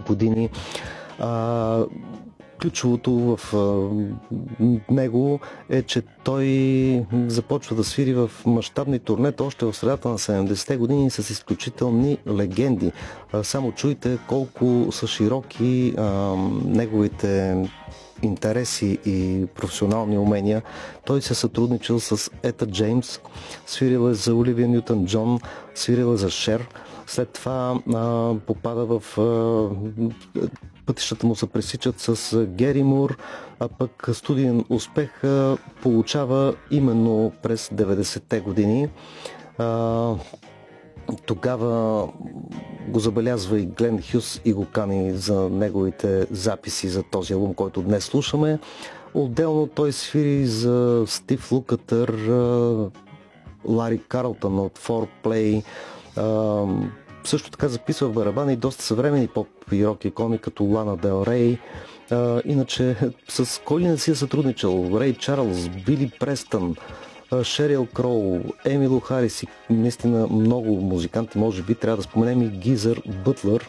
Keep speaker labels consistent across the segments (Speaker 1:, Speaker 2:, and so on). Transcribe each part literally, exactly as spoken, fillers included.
Speaker 1: години. А, ключовото в а, него е, че той започва да свири в мащабни турнета още в средата на седемдесетте години с изключителни легенди. А, само чуйте колко са широки а, неговите интереси и професионални умения. Той се сътрудничил с Ета Джеймс, свирил е за Оливия Нютън Джон, свирил е за Шер. След това а, попада в а, пътищата му се пресичат с Гери Мур, а пък студиен успех а, получава именно през деветдесетте години. А, тогава го забелязва и Глен Хюс и го кани за неговите записи за този албум, който днес слушаме. Отделно той свири за Стив Лукатър, Лари Карлтън от фор плей, също така записва в барабани и доста съвремени поп и рок икони като Лана Дел Рей. Иначе с кой ли не си е сътрудничал? Рей Чарлз, Били Престън, Шерил Кроу, Емило Харис и наистина много музиканти. Може би трябва да споменем и Гизър Бътлър,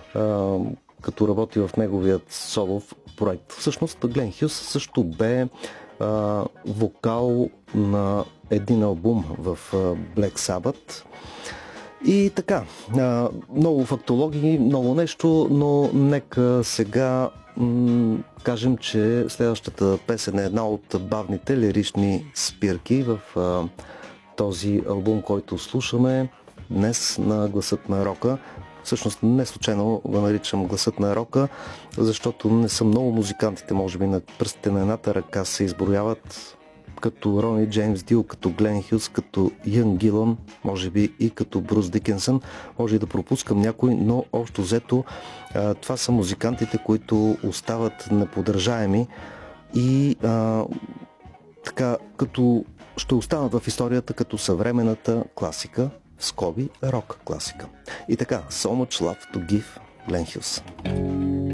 Speaker 1: като работи в неговият солов проект. Всъщност Глен Хюс също бе а, вокал на един албум в Black Sabbath. И така, а, много фактологии, много нещо, но нека сега м- кажем, че следващата песен е една от бавните лирични спирки в а, този албум, който слушаме днес на Гласът на рока. Всъщност не случайно го наричам Гласът на рока, защото не са много музикантите, може би на пръстите на едната ръка се изброяват, като Рони Джеймс Дил, като Глен Хюс, като Ян Гилън, може би и като Брус Дикенсън. Може и да пропускам някой, но общо взето това са музикантите, които остават неподражаеми и а, така, като ще останат в историята като съвременната класика, скоби рок класика. И така, So Much Love to Give, Глен Хюс.